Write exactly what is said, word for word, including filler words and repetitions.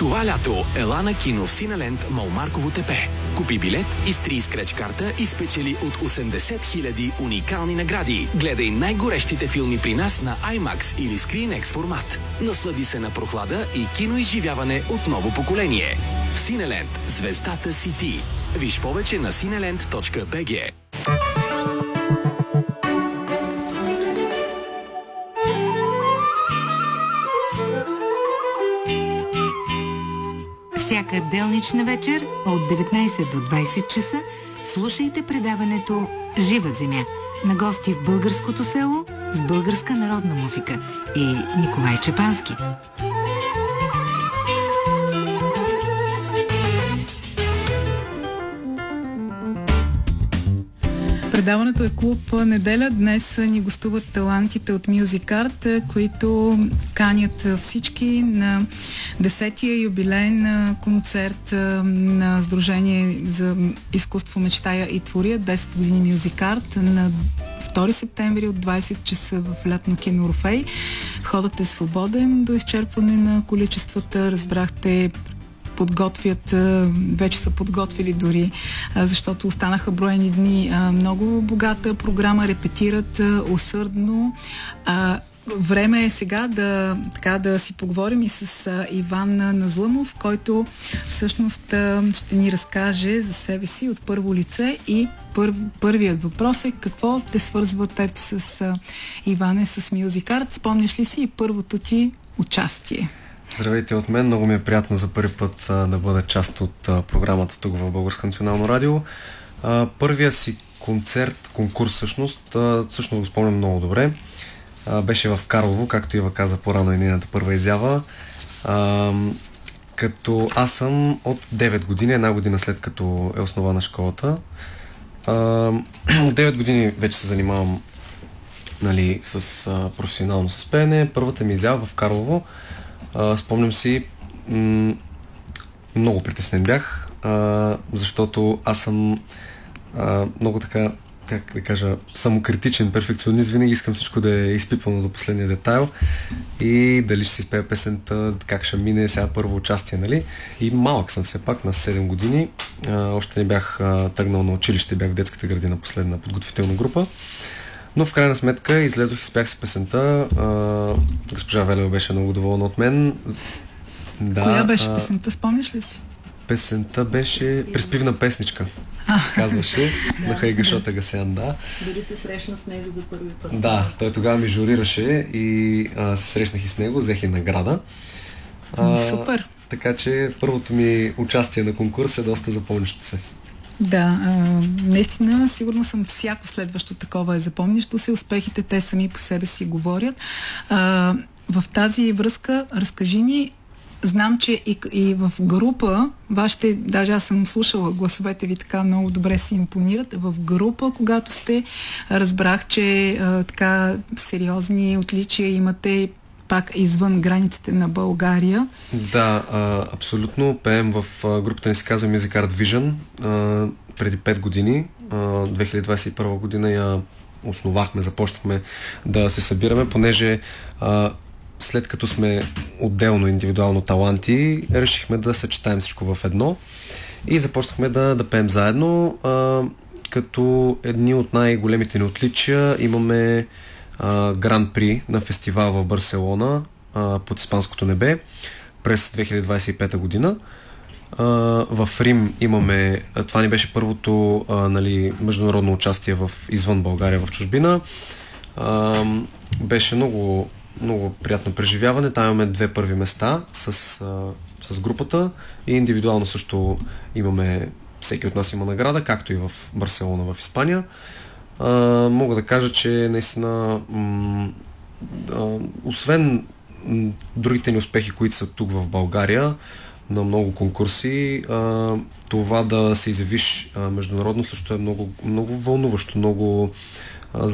Това лято ела на кино в Синеленд Мол Марково тепе. Купи билет, изтри скреч карта и спечели от осемдесет хиляди уникални награди. Гледай най-горещите филми при нас на IMAX или ScreenX формат. Наслади се на прохлада и киноизживяване от ново поколение. В Синеленд звездата си ти. Виж повече на синеленд точка би джи. Всяка делнична вечер от деветнайсет до двайсет часа слушайте предаването «Жива земя» на гости в българското село с българска народна музика и Николай Чепански. Предаването е Клуб Неделя. Днес ни гостуват талантите от Music Art, които канят всички на десетия юбилейен концерт на Сдружение за изкуство, мечтая и творя десет години Music Art на втори септември от двайсет часа в лятно кино Орфей. Входът е свободен до изчерпване на количествата. Разбрахте, подготвят, вече са подготвили дори, защото останаха броени дни. Много богата програма, репетират усърдно. Време е сега да, така, да си поговорим и с Иван Назлъмов, който всъщност ще ни разкаже за себе си от първо лице. И пър, първият въпрос е: какво те свързва теб с Иване, с Music Art? Спомняш ли си и първото ти участие? Здравейте от мен, много ми е приятно за първи път а, да бъда част от а, програмата тук в Българско национално радио. А, първия си концерт, конкурс всъщност, а, всъщност го спомням много добре. А, беше в Карлово, както Ива каза по-рано и нейната първа изява. А, като аз съм от девет години, една година след като е основана школата. А, от девет години вече се занимавам, нали, с а, професионално с пеене. Първата ми изява в Карлово. Uh, спомням си, м- много притеснен бях, uh, защото аз съм uh, много така, как да кажа, самокритичен перфекционист, винаги искам всичко да е изпипано до последния детайл и дали ще си спея песента, как ще мине, сега първо участие, нали? И малък съм все пак, на седем години, uh, още не бях uh, тръгнал на училище, бях в детската градина, последна подготвителна група. Но в крайна сметка излезох и спях си песента. А, госпожа Велева беше много доволна от мен. Да, коя беше а, песента, спомняш ли си? Песента беше Приспивна песничка, се казваше, на Хайгашота Гасян, да. Дори се срещна с него за първи път. Да, той тогава ми журираше и а, се срещнах и с него, взех и награда. А, Супер! Така че първото ми участие на конкурс е доста запомнящо се. Да, а, наистина, сигурно съм, всяко следващо такова е запомнящо се. Успехите те сами по себе си говорят. А, в тази връзка разкажи ни, знам, че и, и в група, вашите, даже аз съм слушала гласовете ви, така много добре си импонират. В група, когато сте, разбрах, че а, така сериозни отличия имате пак извън границите на България. Да, а, абсолютно. Пеем в а, групата ни се казва Music Art Vision. А, преди пет години, а, две хиляди двайсет и първа година я основахме, започнахме да се събираме, понеже а, след като сме отделно, индивидуално таланти, решихме да съчетаем всичко в едно и започнахме да, да пеем заедно. А, като едни от най-големите ни отличия имаме Гран-при на фестивал в Барселона а, под Испанското небе през две хиляди двайсет и пета година. А, в Рим имаме, това ни беше първото а, нали, международно участие в, извън България, в чужбина. А, беше много, много приятно преживяване. Там имаме две първи места с, а, с групата и индивидуално също имаме, всеки от нас има награда, както и в Барселона в Испания. Uh, мога да кажа, че наистина м- uh, освен м- другите ни успехи, които са тук в България на много конкурси, uh, това да се изявиш uh, международно също е много, много вълнуващо, много